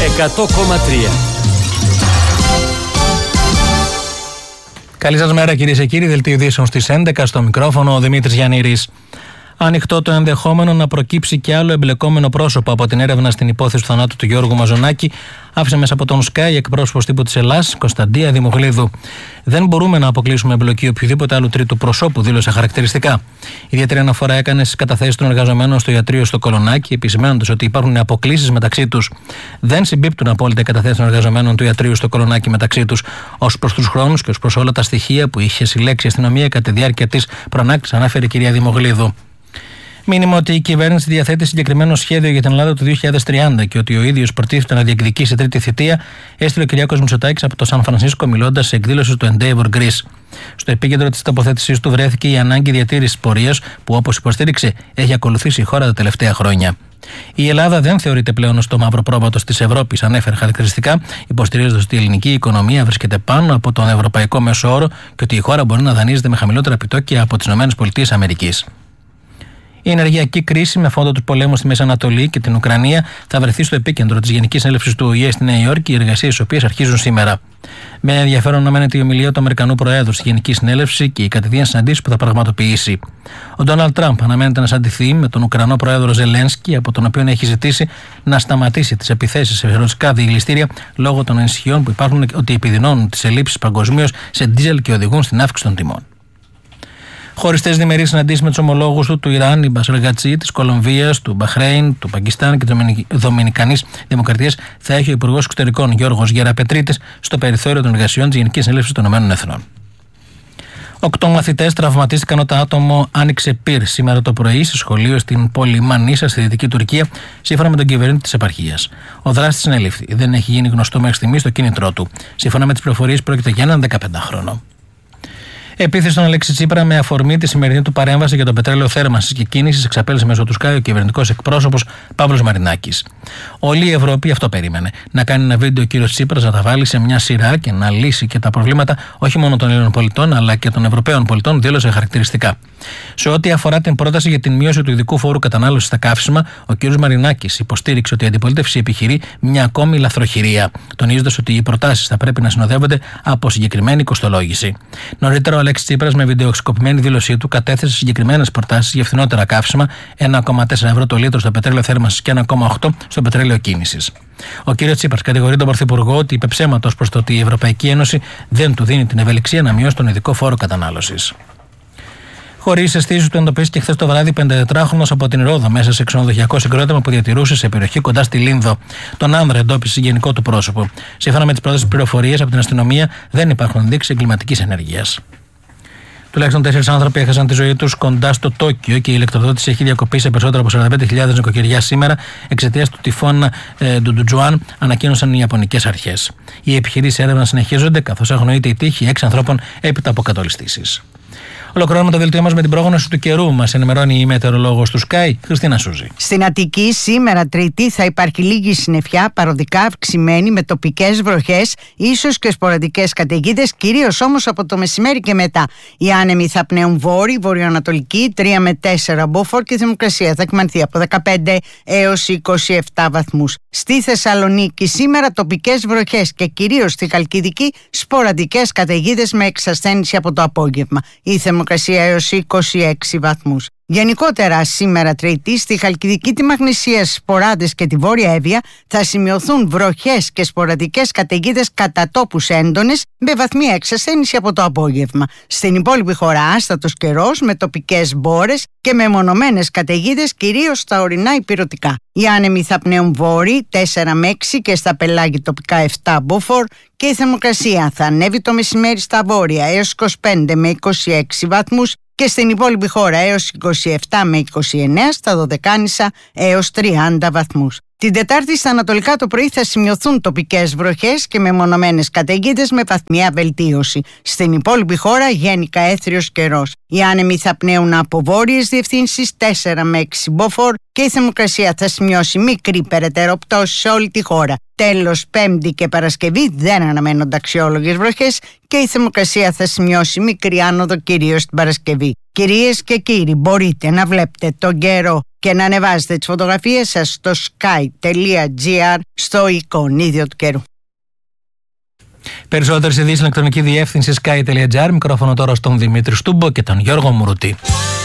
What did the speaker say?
100,3. Καλή σας μέρα κυρίες και κύριοι, δελτίο ειδήσεων στις 11, στο μικρόφωνο ο Δημήτρης Γιαννήρης. Ανοιχτό το ενδεχόμενο να προκύψει και άλλο εμπλεκόμενο πρόσωπο από την έρευνα στην υπόθεση του θανάτου του Γιώργου Μαζονάκη, άφησε μέσα από τον Sky εκπρόσωπος τύπου της Ελλάς, Κωνσταντία Δημογλίδου. Δεν μπορούμε να αποκλείσουμε εμπλοκή οποιοδήποτε άλλου τρίτου προσώπου, δήλωσε χαρακτηριστικά. Ιδιαίτερη αναφορά έκανε στις καταθέσεις των εργαζομένων στο ιατρείο στο Κολονάκι, επισημαίνοντας ότι υπάρχουν αποκλίσεις μεταξύ τους. Δεν συμπίπτουν απόλυτα οι καταθέσεις των εργαζομένων του ιατρείου στο Κολονάκι μεταξύ τους. Ως προς τους χρόνους και ως προς όλα τα στοιχεία που είχε συλλέξει η αστυνομία κατά τη διάρκεια της προανάκτησης, ανάφερε η κυρία Δημογλίδου. Μήνυμα ότι η κυβέρνηση διαθέτει συγκεκριμένο σχέδιο για την Ελλάδα του 2030 και ότι ο ίδιος προτίθεται να διεκδικήσει τρίτη θητεία, έστειλε ο Κυριάκος Μητσοτάκης από το Σαν Φρανσίσκο, μιλώντας σε εκδήλωση του Endeavor Greece. Στο επίκεντρο της τοποθέτησής του βρέθηκε η ανάγκη διατήρησης πορείας που, όπως υποστήριξε, έχει ακολουθήσει η χώρα τα τελευταία χρόνια. Η Ελλάδα δεν θεωρείται πλέον στο μαύρο πρόβατο της Ευρώπης, ανέφερε χαρακτηριστικά, υποστηρίζοντας ότι η ελληνική οικονομία βρίσκεται πάνω από τον ευρωπαϊκό μέσο όρο και ότι η χώρα μπορεί να δανείζεται με χαμηλότερα επιτόκια από τις ΗΠΑ. Η ενεργειακή κρίση με φόντο του πολέμου στη Μέση Ανατολή και την Ουκρανία θα βρεθεί στο επίκεντρο της Γενικής Συνέλευσης του ΟΗΕ στη Νέα Υόρκη, οι εργασίες τις οποίες αρχίζουν σήμερα. Με ενδιαφέρον αναμένεται η ομιλία του Αμερικανού Προέδρου στη Γενική Συνέλευση και οι κατηδίαν συναντήσεις που θα πραγματοποιήσει. Ο Ντόναλντ Τραμπ αναμένεται να συναντηθεί με τον Ουκρανό Πρόεδρο Ζελένσκι, από τον οποίο έχει ζητήσει να σταματήσει τις επιθέσεις σε ρωσικά διελιστήρια λόγω των ανησυχιών που υπάρχουν ότι επιδεινώνουν τις ελλείψεις παγκοσμίως σε ντίζελ και οδηγούν στην αύξηση των τιμών. Χωριστές διμερείς συναντήσεις με τους ομολόγους του Ιράν, η Μπασέρ Γκατσί, της Κολομβίας, του Μπαχρέιν, του Πακιστάν και της Δομινικανής Δημοκρατίας θα έχει ο Υπουργός Εξωτερικών Γιώργος Γεραπετρίτης στο περιθώριο των εργασιών της Γενικής Συνέλευσης των ΗΠΑ. 8 μαθητές τραυματίστηκαν όταν άτομο άνοιξε πυρ σήμερα το πρωί σε σχολείο στην πόλη Μανίσα, στη Δυτική Τουρκία, σύμφωνα με τον κυβερνήτη της επαρχίας. Ο δράστης συνελήφθη. Δεν έχει γίνει γνωστό μέχρι στιγμής το κίνητρό του. Σύμφωνα με τις πληροφορίες, πρόκειται για έναν 15χρονο. Επίθεση στον Αλέξη Τσίπρα με αφορμή τη σημερινή του παρέμβαση για το πετρέλαιο θέρμανσης και κίνησης, εξαπέλυσε μέσω του Sky ο κυβερνητικός εκπρόσωπος Παύλος Μαρινάκης. Όλη η Ευρώπη αυτό περίμενε. Να κάνει ένα βίντεο ο κύριος Τσίπρας, να τα βάλει σε μια σειρά και να λύσει και τα προβλήματα όχι μόνο των Ελλήνων πολιτών αλλά και των Ευρωπαίων πολιτών, δήλωσε χαρακτηριστικά. Σε ό,τι αφορά την πρόταση για την μείωση του ειδικού φόρου κατανάλωσης στα καύσιμα, ο κύριος Μαρινάκης υποστήριξε ότι η αντιπολίτευση επιχειρεί μια ακόμη λαθροχειρία, τονίζοντας ότι οι προτάσεις θα πρέπει να συνοδεύονται από συγκεκριμένη κοστολόγηση. Νωρίτερα, ο Αλέξης Τσίπρας, με βιντεοσκοπημένη δήλωσή του, κατέθεσε συγκεκριμένες προτάσεις για φθηνότερα καύσιμα, 1,4 ευρώ το λίτρο στο πετρέλαιο θέρμανσης και 1,8 στο πετρέλαιο κίνησης. Ο κύριος Τσίπρας κατηγορεί τον Πρωθυπουργό ότι είπε ψέματα ως προς το ότι η Ευρωπαϊκή Ένωση δεν του δίνει την ευελιξία να μειώσει τον ειδικό φόρο κατανάλωσης. Χωρίς αισθήσεις του εντοπίστηκε χθες το βράδυ 54χρονος από την Ρόδο μέσα σε ξενοδοχειακό συγκρότημα που διατηρούσε σε περιοχή κοντά στη Λίνδο. Τον άνδρα εντόπισε γενικό του πρόσωπο. Σύμφωνα με τις πρώτες πληροφορίες από την αστυνομία, δεν υπάρχουν ενδείξεις εγκληματικής ενέργειας. Τουλάχιστον 4 άνθρωποι έχασαν τη ζωή τους κοντά στο Τόκιο και η ηλεκτροδότηση έχει διακοπεί σε περισσότερα από 45.000 νοικοκυριά σήμερα εξαιτίας του τυφώνα Ντουντουτζουάν, ανακοίνωσαν οι Ιαπωνικές αρχές. Οι επιχειρήσεις έρευνα συνεχίζονται, καθώς αγνοείται η τύχη 6 ανθρώπων έπειτα από κατολιστήσεις. Ολοκληρώνουμε το δελτίο μας με την πρόγνωση του καιρού. Μας ενημερώνει η μετεωρολόγος του Sky, Χριστίνα Σούζη. Στην Αττική, σήμερα Τρίτη, θα υπάρχει λίγη συννεφιά, παροδικά αυξημένη με τοπικές βροχές, ίσως και σποραδικές καταιγίδες, κυρίως όμως από το μεσημέρι και μετά. Οι άνεμοι θα πνέουν βόρειοι, βορειοανατολικοί, 3 με 4 μποφόρ και η θερμοκρασία θα κυμανθεί από 15 έως 27 βαθμούς. Στη Θεσσαλονίκη, σήμερα τοπικές βροχές και κυρίως στη Χαλκιδική, σποραδικές καταιγίδες με εξασθένηση από το απόγευμα. Η θερμοκρασία έως 26 βαθμούς. Γενικότερα, σήμερα Τρίτη, στη Χαλκιδική, τη Μαγνησία, Σποράδες και τη Βόρεια Εύβοια θα σημειωθούν βροχές και σποραδικές καταιγίδες κατά τόπους έντονες με βαθμία εξασθένηση από το απόγευμα. Στην υπόλοιπη χώρα άστατος καιρός με τοπικές μπόρες και με μονομένες καταιγίδες κυρίως στα ορεινά ηπειρωτικά. Οι άνεμοι θα πνέουν βόρειοι 4 με 6 και στα πελάγη τοπικά 7 μποφόρ και η θερμοκρασία θα ανέβει το μεσημέρι στα βόρεια έως 25 με 26 βαθμούς και στην υπόλοιπη χώρα έως 27 με 29, στα Δωδεκάνησα έως 30 βαθμούς. Την Τετάρτη στα ανατολικά το πρωί θα σημειωθούν τοπικές βροχές και μεμονωμένες καταιγίδες με βαθμιαία βελτίωση. Στην υπόλοιπη χώρα γενικά έθριος καιρός. Οι άνεμοι θα πνέουν από βόρειες διευθύνσεις 4 με 6 μποφόρ και η θερμοκρασία θα σημειώσει μικρή περαιτέρω πτώση σε όλη τη χώρα. Τέλος, Πέμπτη και Παρασκευή δεν αναμένονται αξιόλογες βροχές και η θερμοκρασία θα σημειώσει μικρή άνοδο κυρίως την Παρασκευή. Κυρίες και κύριοι, μπορείτε να βλέπετε τον καιρό και να ανεβάζετε τις φωτογραφίες σας στο sky.gr στο εικονίδιο του καιρού. Περισσότερες ειδήσεις ηλεκτρονική διεύθυνση sky.gr. Μικρόφωνο τώρα στον Δημήτρη Στούμπο και τον Γιώργο Μουρούτη.